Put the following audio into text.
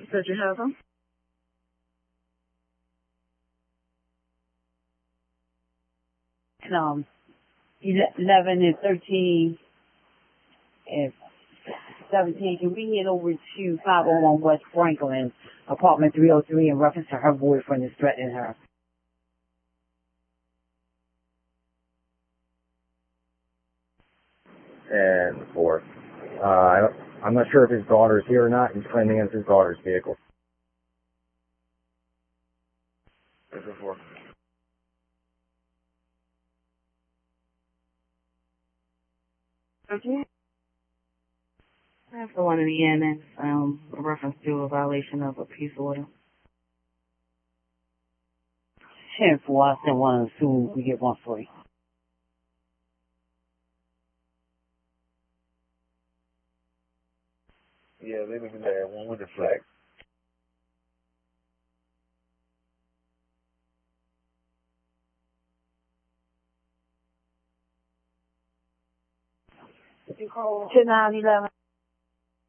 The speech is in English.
said you have them? And 11 and 13 and 17. Can we head over to 501 West Franklin, apartment 303, in reference to her boyfriend is threatening her? And 4. I'm not sure if his daughter's here or not. He's claiming it's his daughter's vehicle. 4. Okay. That's the one in the end. That's a reference to a violation of a peace order. 10-4. I sent one as soon as we get one free. Yeah, they live in there. One with the flag. Did you call 10-9-11?